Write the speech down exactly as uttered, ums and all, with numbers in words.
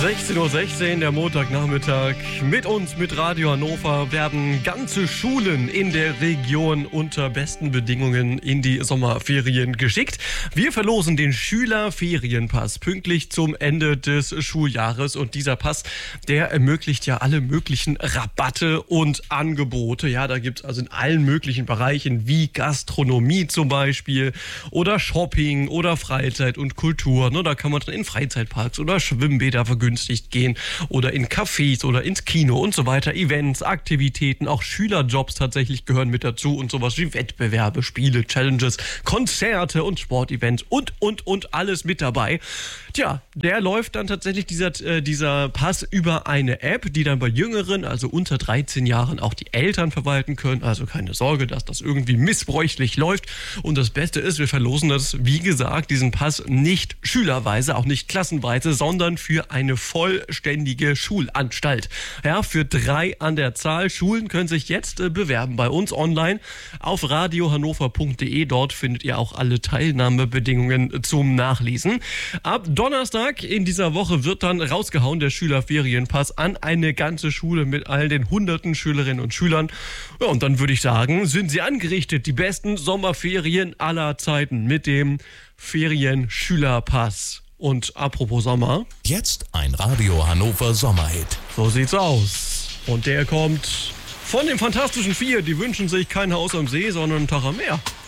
sechzehn Uhr sechzehn, der Montagnachmittag. Mit uns, mit Radio Hannover, werden ganze Schulen in der Region unter besten Bedingungen in die Sommerferien geschickt. Wir verlosen den Schülerferienpass pünktlich zum Ende des Schuljahres. Und dieser Pass, der ermöglicht ja alle möglichen Rabatte und Angebote. Ja, da gibt es also in allen möglichen Bereichen wie Gastronomie zum Beispiel oder Shopping oder Freizeit und Kultur. Ne, da kann man dann in Freizeitparks oder Schwimmbäder vergünstigt gehen oder in Cafés oder ins Kino und so weiter. Events, Aktivitäten, auch Schülerjobs tatsächlich gehören mit dazu und sowas wie Wettbewerbe, Spiele, Challenges, Konzerte und Sportevents und, und, und alles mit dabei. Tja, der läuft dann tatsächlich dieser, äh, dieser Pass über eine App, die dann bei Jüngeren, also unter dreizehn Jahren, auch die Eltern verwalten können. Also keine Sorge, dass das irgendwie missbräuchlich läuft. Und das Beste ist, wir verlosen das, wie gesagt, diesen Pass nicht schülerweise, auch nicht klassenweise, sondern für eine vollständige Schulanstalt. Ja, für drei an der Zahl. Schulen können sich jetzt äh, bewerben bei uns online auf radio hannover punkt de. Dort findet ihr auch alle Teilnahmebedingungen zum Nachlesen. Ab Donnerstag in dieser Woche wird dann rausgehauen der Schülerferienpass an eine ganze Schule mit all den hunderten Schülerinnen und Schülern. Ja, und dann würde ich sagen, sind sie angerichtet. Die besten Sommerferien aller Zeiten mit dem Ferien-Schülerpass. Und apropos Sommer. Jetzt ein Radio Hannover Sommerhit. So sieht's aus. Und der kommt von den Fantastischen Vier. Die wünschen sich kein Haus am See, sondern einen Tag am Meer.